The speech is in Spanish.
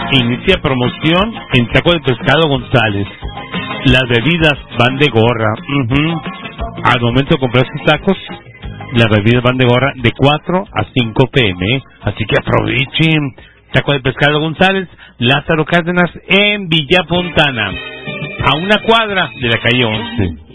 inicia promoción en Taco de Pescado González. Las bebidas van de gorra. Al momento de comprar sus tacos, las bebidas van de gorra de 4 a 5 p.m. Así que aprovechen. Taco de Pescado González, Lázaro Cárdenas en Villa Fontana, a una cuadra de la calle 11.